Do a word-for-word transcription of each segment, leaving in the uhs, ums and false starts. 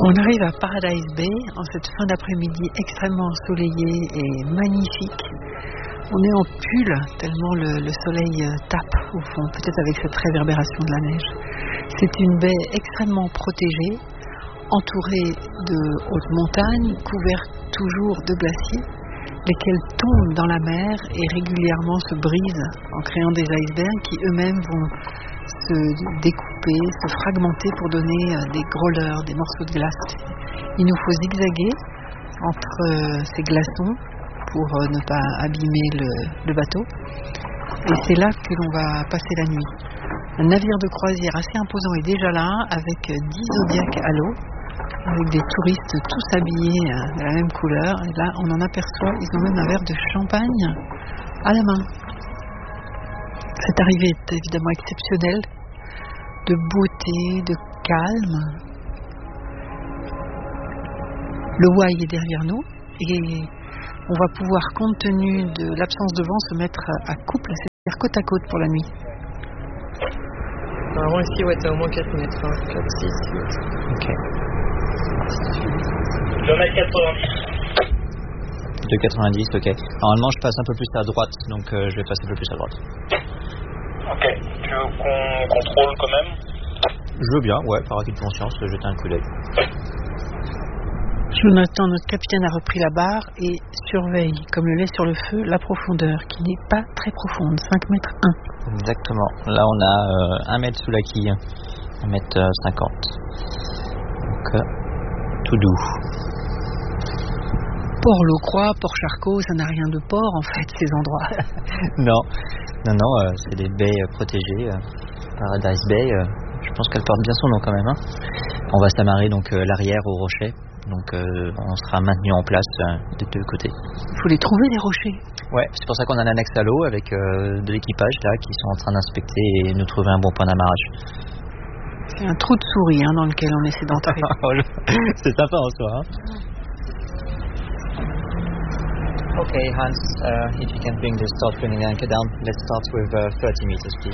On arrive à Paradise Bay en cette fin d'après-midi extrêmement ensoleillée et magnifique. On est en pull tellement le, le soleil tape au fond, peut-être avec cette réverbération de la neige. C'est une baie extrêmement protégée, entourée de hautes montagnes, couverte toujours de glaciers, lesquels tombent dans la mer et régulièrement se brisent en créant des icebergs qui eux-mêmes vont se découper, se fragmenter pour donner des grôleurs, des morceaux de glace. Il nous faut zigzaguer entre ces glaçons pour ne pas abîmer le, le bateau. Et c'est là que l'on va passer la nuit. Un navire de croisière assez imposant est déjà là, avec dix zodiacs à l'eau, avec des touristes tous habillés de la même couleur. Et là, on en aperçoit, ils ont même un verre de champagne à la main. Cette arrivée est évidemment exceptionnelle, de beauté, de calme. Le Wye est derrière nous et on va pouvoir, compte tenu de l'absence de vent, se mettre à couple, c'est-à-dire côte à côte pour la nuit. Normalement ici, ouais, t'as au moins quatre mètres, hein. quatre, six, huit. Ok. deux mètres quatre-vingt-dix. deux mètres quatre-vingt-dix, ok. Normalement, je passe un peu plus à droite, donc euh, je vais passer un peu plus à droite. Ok. Tu veux qu'on contrôle quand même? Je veux bien, ouais, par acquis de conscience, jeter un coup d'œil. Jonathan, notre capitaine, a repris la barre et surveille, comme le lait sur le feu, la profondeur, qui n'est pas très profonde, cinq mètres un. Exactement. Là, on a euh, un mètre sous la quille, un mètre cinquante. Donc, euh, tout doux. Port-Locroix, Port-Charcot, ça n'a rien de port, en fait, ces endroits. non, non, non, euh, c'est des baies euh, protégées. Euh, Paradise Bay, euh, je pense qu'elle porte bien son nom quand même. Hein. On va s'amarrer donc euh, l'arrière au rocher. Donc euh, on sera maintenu en place euh, des deux côtés. Il faut les trouver, les rochers. Ouais, c'est pour ça qu'on a un annexe à l'eau avec euh, de l'équipage là qui sont en train d'inspecter et nous trouver un bon point d'amarrage. C'est un trou de souris hein, dans lequel on essaie d'entrer. C'est sympa en soi. Hein. Okay, Hans, uh, if you can bring the start bringing anchor down, let's start with uh, thirty meters, please.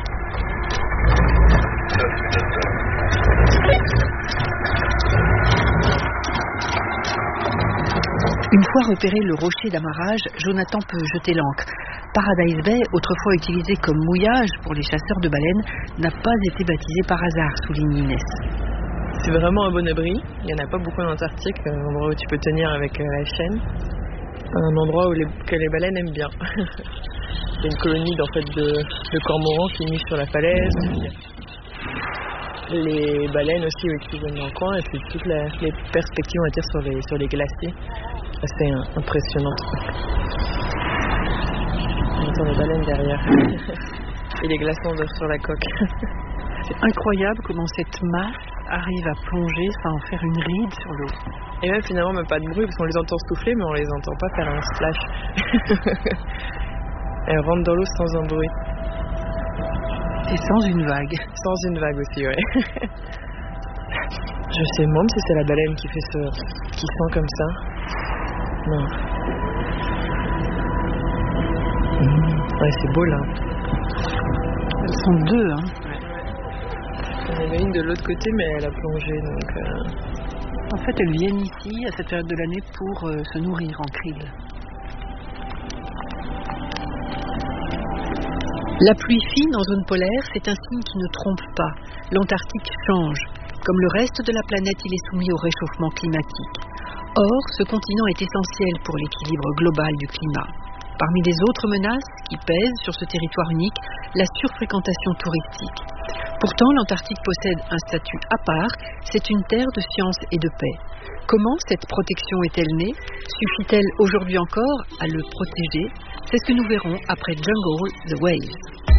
Une fois repéré le rocher d'amarrage, Jonathan peut jeter l'ancre. Paradise Bay, autrefois utilisé comme mouillage pour les chasseurs de baleines, n'a pas été baptisé par hasard, souligne Inès. C'est vraiment un bon abri. Il n'y en a pas beaucoup en Antarctique, un endroit où tu peux tenir avec la chaîne. Un endroit où les, que les baleines aiment bien. C'est une colonie en fait, de, de cormorans qui nichent sur la falaise. Les baleines aussi oui, qui viennent dans le coin et puis toutes la, les perspectives on va dire, sur, les, sur les glaciers. C'est impressionnant. On entend les baleines derrière. Et les glaçons sur la coque. C'est incroyable comment cette masse arrive à plonger sans en faire une ride sur l'eau. Et même finalement même pas de bruit parce qu'on les entend souffler mais on les entend pas faire un splash. Elles rentrent dans l'eau sans un bruit. Et sans une vague. Sans une vague aussi, ouais. Je sais même si c'est la baleine qui fait ce, qui sent comme ça. Non. Mmh. Ouais, c'est beau là. Elles sont deux, hein. Ouais. Il y en avait une de l'autre côté, mais elle a plongé, donc. Euh... En fait, elles viennent ici à cette période de l'année pour euh, se nourrir en krill. La pluie fine en zone polaire, c'est un signe qui ne trompe pas. L'Antarctique change. Comme le reste de la planète, il est soumis au réchauffement climatique. Or, ce continent est essentiel pour l'équilibre global du climat. Parmi les autres menaces qui pèsent sur ce territoire unique, la surfréquentation touristique. Pourtant, l'Antarctique possède un statut à part, c'est une terre de science et de paix. Comment cette protection est-elle née? Suffit-elle aujourd'hui encore à le protéger? C'est ce que nous verrons après Jungle, The Waves.